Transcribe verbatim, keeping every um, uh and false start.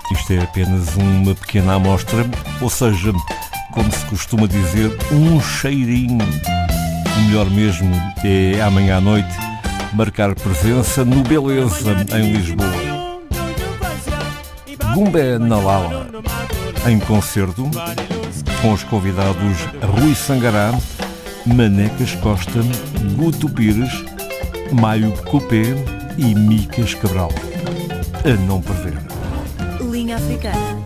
Isto é apenas uma pequena amostra, ou seja, como se costuma dizer, um cheirinho. O melhor mesmo é amanhã à noite marcar presença no Beleza, em Lisboa. Gumbé na Lala, em concerto, com os convidados Rui Sangará, Manecas Costa, Guto Pires, Maio Cupé e Micas Cabral. A não perder. Linha Africana.